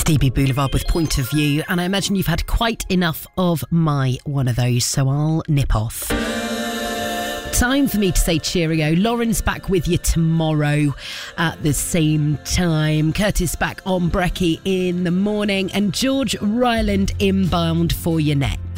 DB Boulevard with Point of View, and I imagine you've had quite enough of my one of those, so I'll nip off. Time for me to say cheerio. Lauren's back with you tomorrow at the same time. Curtis back on Brekkie in the morning, and George Ryland inbound for you next.